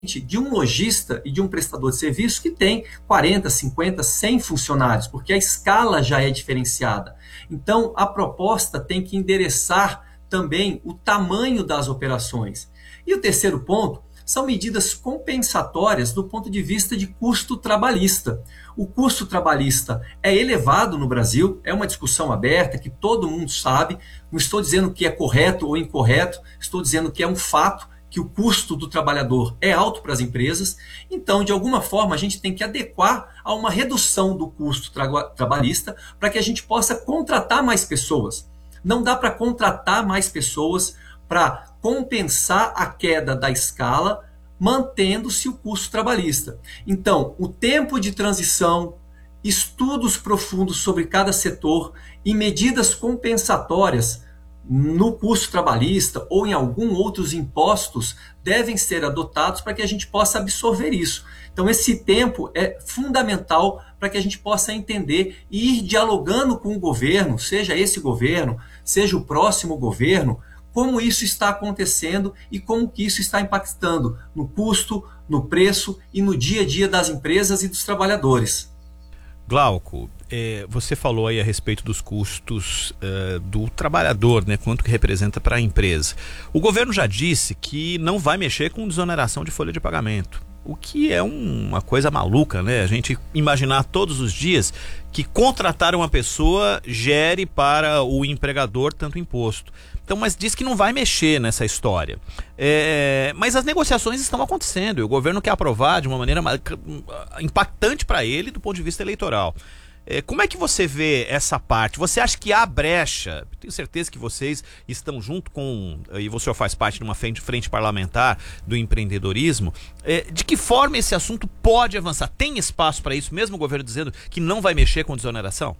de um lojista e de um prestador de serviço que tem 40, 50, 100 funcionários, porque a escala já é diferenciada. Então, a proposta tem que endereçar também o tamanho das operações. E o terceiro ponto são medidas compensatórias do ponto de vista de custo trabalhista. O custo trabalhista é elevado no Brasil, é uma discussão aberta que todo mundo sabe. Não estou dizendo que é correto ou incorreto, estou dizendo que é um fato que o custo do trabalhador é alto para as empresas. Então, de alguma forma, a gente tem que adequar a uma redução do custo trabalhista para que a gente possa contratar mais pessoas. Não dá para contratar mais pessoas para compensar a queda da escala, mantendo-se o custo trabalhista. Então, o tempo de transição, estudos profundos sobre cada setor e medidas compensatórias no custo trabalhista ou em algum outros impostos devem ser adotados para que a gente possa absorver isso. Então, esse tempo é fundamental para que a gente possa entender e ir dialogando com o governo, seja esse governo, seja o próximo governo, como isso está acontecendo e como que isso está impactando no custo, no preço e no dia a dia das empresas e dos trabalhadores. Glauco, você falou aí a respeito dos custos do trabalhador, né? Quanto que representa para a empresa. O governo já disse que não vai mexer com desoneração de folha de pagamento. O que é uma coisa maluca, né? A gente imaginar todos os dias que contratar uma pessoa gere para o empregador tanto imposto. Então, mas diz que não vai mexer nessa história. Mas as negociações estão acontecendo e o governo quer aprovar de uma maneira impactante para ele do ponto de vista eleitoral. Como é que você vê essa parte? Você acha que há brecha? Tenho certeza que vocês estão junto com, e o senhor faz parte de uma frente parlamentar do empreendedorismo. De que forma esse assunto pode avançar? Tem espaço para isso, mesmo o governo dizendo que não vai mexer com desoneração?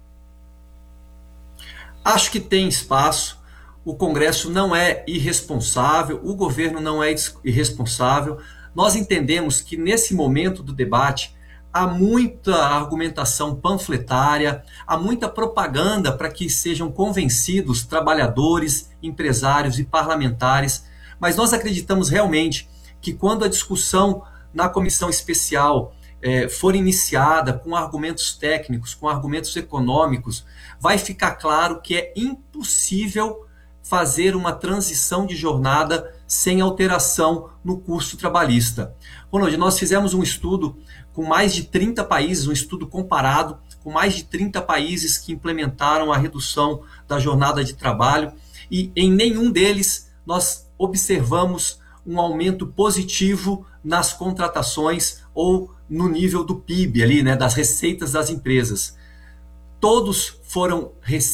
Acho que tem espaço. O Congresso não é irresponsável, o governo não é irresponsável. Nós entendemos que nesse momento do debate há muita argumentação panfletária, há muita propaganda para que sejam convencidos trabalhadores, empresários e parlamentares, mas nós acreditamos realmente que quando a discussão na comissão especial for iniciada com argumentos técnicos, com argumentos econômicos, vai ficar claro que é impossível fazer uma transição de jornada sem alteração no custo trabalhista. Ronald, nós fizemos um estudo com mais de 30 países, um estudo comparado com mais de 30 países que implementaram a redução da jornada de trabalho e em nenhum deles nós observamos um aumento positivo nas contratações ou no nível do PIB ali, né, das receitas das empresas. Todos foram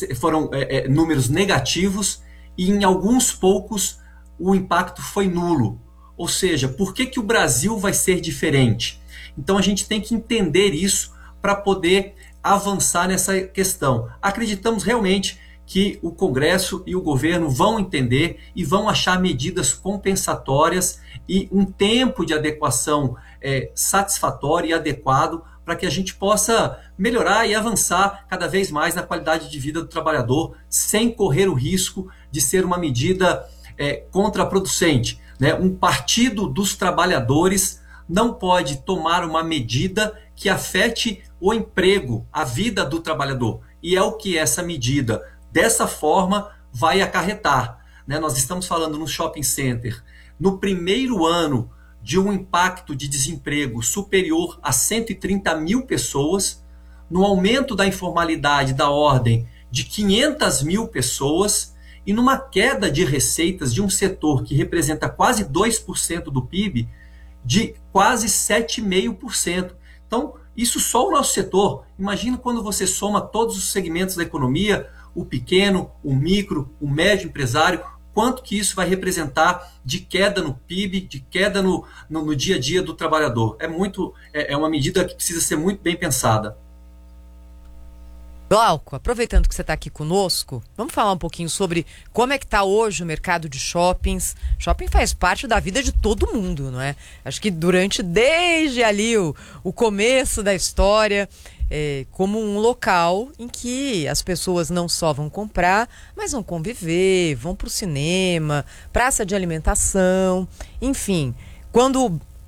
números negativos e em alguns poucos o impacto foi nulo. Ou seja, por que o Brasil vai ser diferente? Então a gente tem que entender isso para poder avançar nessa questão. Acreditamos realmente que o Congresso e o governo vão entender e vão achar medidas compensatórias e um tempo de adequação satisfatório e adequado para que a gente possa melhorar e avançar cada vez mais na qualidade de vida do trabalhador, sem correr o risco de ser uma medida contraproducente, né? Um partido dos trabalhadores não pode tomar uma medida que afete o emprego, a vida do trabalhador. E é o que essa medida, dessa forma, vai acarretar, né? Nós estamos falando no shopping center, no primeiro ano de um impacto de desemprego superior a 130 mil pessoas, no aumento da informalidade da ordem de 500 mil pessoas e numa queda de receitas de um setor que representa quase 2% do PIB, de quase 7,5%. Então, isso só o nosso setor. Imagina quando você soma todos os segmentos da economia, o pequeno, o micro, o médio empresário, quanto que isso vai representar de queda no PIB, de queda no dia a dia do trabalhador. É uma medida que precisa ser muito bem pensada. Glauco, aproveitando que você está aqui conosco, vamos falar um pouquinho sobre como é que está hoje o mercado de shoppings. Shopping faz parte da vida de todo mundo, não é? Acho que desde ali o começo da história, como um local em que as pessoas não só vão comprar, mas vão conviver, vão para o cinema, praça de alimentação, enfim. Quando